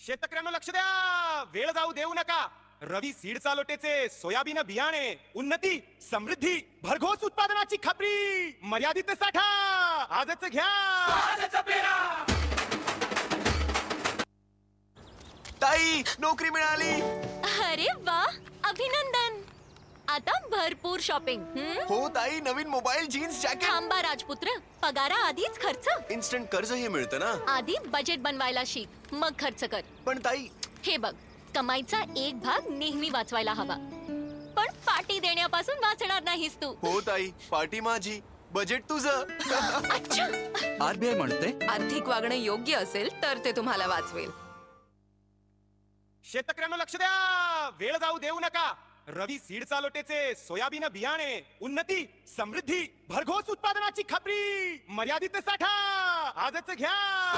शेतकऱ्यांना लक्ष द्या, वेळ जाऊ देऊ नका. रवी सीड चालोटेचे सोयाबीन बियाणे, उन्नती, समृद्धी, भरघोस उत्पादनाची खात्री, मर्यादित साठा, आजच घ्या. ताई, नोकरी मिळाली. अरे वा, अभिनंदन. आता भरपूर शॉपिंग. हो ताई, नवीन मोबाईल, जीन्स, जॅकेट. थांबा राजपुत्र, पगारा आधीच खर्च. इन्स्टंट कर्जही मिळतं ना. आधी बजेट बनवायला शिक, मग खर्च कर. पण ताई, हे बघ, कमाईचा एक भाग नेहमी वाचवायला हवा, पण पार्टी देण्यापासून वाचणार नाहीस तू. हो ताई, पार्टी माझी, बजेट तुझं. अच्छा. आरबीआय म्हणते, आर्थिक वागणे योग्य असेल तर ते तुम्हाला वाचवेल. शेतकऱ्यांना लक्ष द्या, वेळ जाऊ देऊ नका. रवी सीड चालोटेचे सोयाबीन बियाणे, उन्नती, समृद्धी, भरघोस उत्पादनाची खात्री, मर्यादित साठा, आजच घ्या.